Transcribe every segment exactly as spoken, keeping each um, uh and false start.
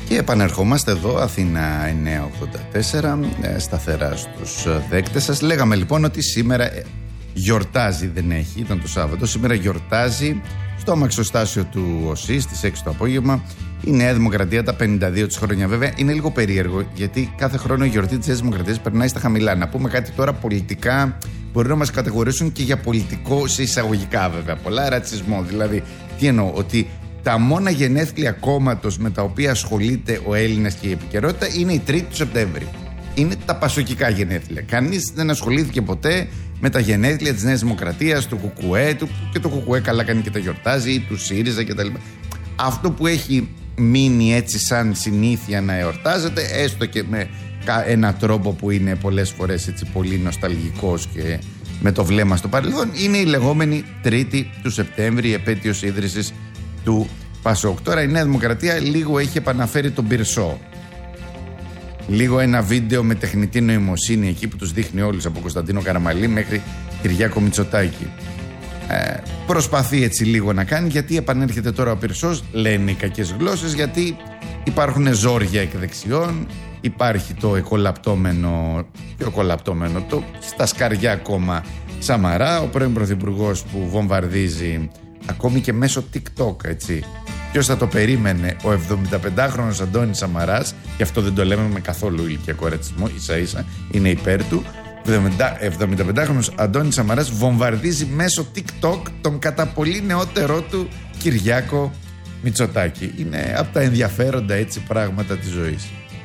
Και επανερχόμαστε εδώ, Αθήνα εννιακόσια ογδόντα τέσσερα, σταθερά στους δέκτες σας. Λέγαμε λοιπόν ότι σήμερα γιορτάζει, δεν έχει, ήταν το Σάββατο, σήμερα γιορτάζει στο αμαξοστάσιο του ΟΣΥ στις έξι το απόγευμα η Νέα Δημοκρατία τα πενήντα δύο της χρόνια. Βέβαια είναι λίγο περίεργο, γιατί κάθε χρόνο η γιορτή της Νέας Δημοκρατίας περνάει στα χαμηλά. Να πούμε κάτι τώρα πολιτικά, μπορεί να μας κατηγορήσουν και για πολιτικό σε εισαγωγικά βέβαια, πολλά ρατσισμό. Δηλαδή, τι εννοώ, ότι τα μόνα γενέθλια κόμματος με τα οποία ασχολείται ο Έλληνας και η επικαιρότητα είναι η τρίτη του Σεπτέμβρη. Είναι τα πασοκικά γενέθλια. Κανείς δεν ασχολήθηκε ποτέ με τα γενέθλια της Νέας Δημοκρατίας, του Κουκουέ, του, και το Κουκουέ καλά κάνει και τα γιορτάζει, ή του ΣΥΡΙΖΑ κτλ. Αυτό που έχει μείνει έτσι σαν συνήθεια να εορτάζεται, έστω και με έναν τρόπο που είναι πολλές φορές έτσι πολύ νοσταλγικός και με το βλέμμα στο παρελθόν, είναι η λεγόμενη τρίτη του Σεπτέμβρη, η επέτειος ίδρυσης του Πασόκ. Τώρα η Νέα Δημοκρατία λίγο έχει επαναφέρει τον Πυρσό. Λίγο ένα βίντεο με τεχνητή νοημοσύνη εκεί που τους δείχνει όλους, από Κωνσταντίνο Καραμαλή μέχρι Κυριάκο Μητσοτάκη. Ε, προσπαθεί έτσι λίγο να κάνει, γιατί επανέρχεται τώρα ο Πυρσός, λένε οι κακές γλώσσες, γιατί υπάρχουν ζόρια εκ δεξιών, υπάρχει το εκολαπτώμενο, το εκολαπτώμενο το στα σκαριά κόμμα Σαμαρά, ο πρώην πρωθυπουργός που βομβαρδίζει ακόμη και μέσω TikTok, έτσι. Ποιος θα το περίμενε, ο εβδομηνταπεντάχρονος Αντώνης Σαμαράς, και αυτό δεν το λέμε με καθόλου ηλικιακό ρατσισμό, ίσα ίσα είναι υπέρ του, εβδομηνταπεντάχρονος Αντώνης Σαμαράς βομβαρδίζει μέσω TikTok τον κατά πολύ νεότερό του Κυριάκο Μητσοτάκη. Είναι από τα ενδιαφέροντα έτσι πράγματα της ζωής.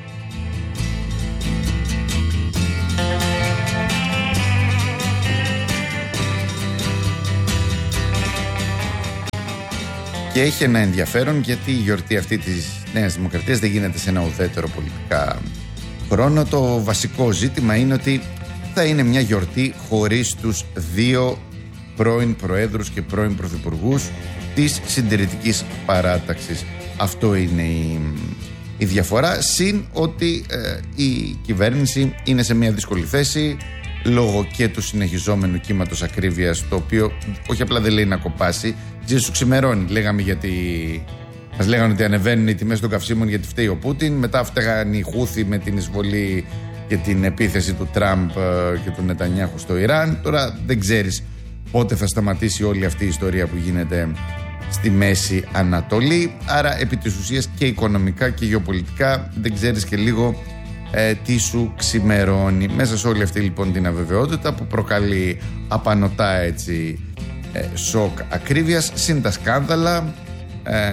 Και έχει ένα ενδιαφέρον, γιατί η γιορτή αυτή της Νέας Δημοκρατίας δεν γίνεται σε ένα ουδέτερο πολιτικά χρόνο. Το βασικό ζήτημα είναι ότι θα είναι μια γιορτή χωρίς τους δύο πρώην προέδρους και πρώην πρωθυπουργούς της συντηρητικής παράταξης. Αυτό είναι η, η διαφορά, συν ότι ε, η κυβέρνηση είναι σε μια δύσκολη θέση λόγω και του συνεχιζόμενου κύματος ακρίβειας, το οποίο όχι απλά δεν λέει να κοπάσει, ζήσει σου ξημερώνει. Λέγαμε γιατί μας λέγανε ότι ανεβαίνουν οι τιμές των καυσίμων γιατί φταίει ο Πούτιν, μετά φταίγαν οι Χούθοι με την εισβολή και την επίθεση του Τραμπ και του Νετανιάχου στο Ιράν. Τώρα δεν ξέρεις πότε θα σταματήσει όλη αυτή η ιστορία που γίνεται στη Μέση Ανατολή. Άρα επί της ουσίας και οικονομικά και γεωπολιτικά δεν ξέρεις και λίγο ε, τι σου ξημερώνει. Μέσα σε όλη αυτή λοιπόν την αβεβαιότητα που προκαλεί απανωτά έτσι ε, σοκ ακρίβειας, συν τα σκάνδαλα, ε,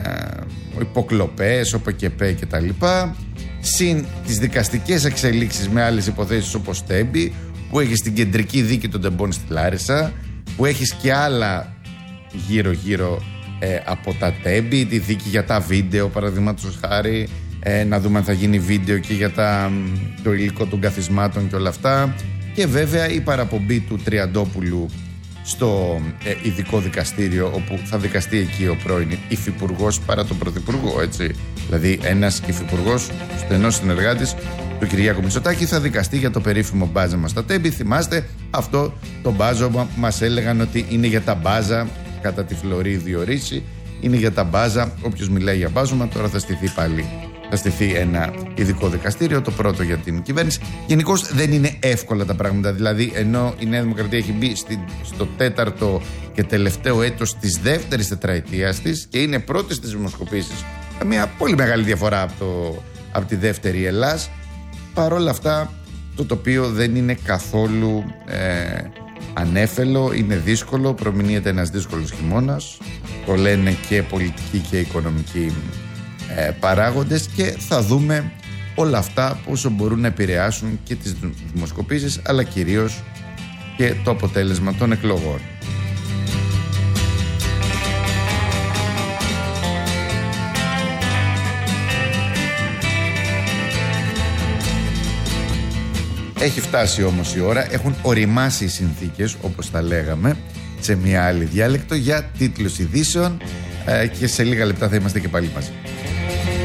υποκλοπές, ΟΠΕΚΕΠΕ και τα λοιπά, συν τις δικαστικές εξελίξεις με άλλες υποθέσεις όπως Τέμπη, που έχει στην κεντρική δίκη των Τεμπών στη Λάρισα, που έχεις και άλλα γύρω γύρω ε, από τα Τέμπη, τη δίκη για τα βίντεο παραδείγματος χάρη, ε, να δούμε αν θα γίνει βίντεο και για τα, το υλικό των καθισμάτων και όλα αυτά, και βέβαια η παραπομπή του Τριαντόπουλου στο ε, ειδικό δικαστήριο, όπου θα δικαστεί εκεί ο πρώην υφυπουργός παρά τον πρωθυπουργό, έτσι. Δηλαδή ένας υφυπουργός, στενός συνεργάτης του Κυριάκου Μητσοτάκη, θα δικαστεί για το περίφημο μπάζεμα στα Τέμπη. Θυμάστε αυτό το μπάζεμα που μας έλεγαν ότι είναι για τα μπάζα κατά τη Φλωρίδη ορίσει, είναι για τα μπάζα. Όποιος μιλάει για μπάζωμα τώρα θα στηθεί πάλι, θα στηθεί ένα ειδικό δικαστήριο, το πρώτο για την κυβέρνηση. Γενικώς δεν είναι εύκολα τα πράγματα. Δηλαδή, ενώ η Νέα Δημοκρατία έχει μπει στη, στο τέταρτο και τελευταίο έτος της δεύτερης τετραετίας της και είναι πρώτη στις δημοσκοπήσεις, μια πολύ μεγάλη διαφορά από, το, από τη δεύτερη Ελλάς. Παρ' όλα αυτά, το τοπίο δεν είναι καθόλου ε, ανέφελο, είναι δύσκολο, προμηνύεται ένας δύσκολος χειμώνας. Το λένε και πολιτικοί και οικονομικοί ε, παράγοντες, και θα δούμε όλα αυτά πόσο μπορούν να επηρεάσουν και τις δημοσκοπήσεις, αλλά κυρίως και το αποτέλεσμα των εκλογών. Έχει φτάσει όμως η ώρα, έχουν οριμάσει οι συνθήκες, όπως τα λέγαμε σε μια άλλη διάλεκτο, για τίτλους ειδήσεων, ε, και σε λίγα λεπτά θα είμαστε και πάλι μαζί.